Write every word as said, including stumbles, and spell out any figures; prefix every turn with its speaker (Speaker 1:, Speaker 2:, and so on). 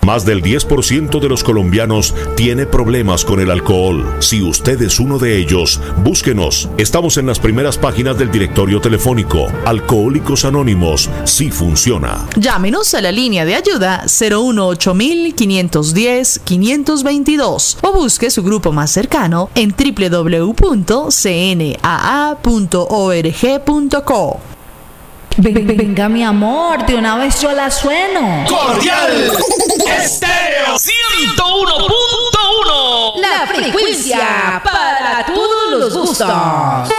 Speaker 1: Más del diez por ciento de los colombianos tiene problemas con el alcohol. Si usted es uno de ellos, búsquenos. Estamos en las primeras páginas del directorio telefónico. Alcohólicos Anónimos sí funciona.
Speaker 2: Llámenos a la línea de ayuda cero uno ocho mil quinientos diez quinientos veintidós o busque su grupo más cercano en doble u doble u doble u punto c n a a punto org punto co.
Speaker 3: Ven, venga, mi amor, de una vez yo la sueno.
Speaker 4: Cordial Estéreo ciento uno punto uno.
Speaker 3: La frecuencia para todos los gustos.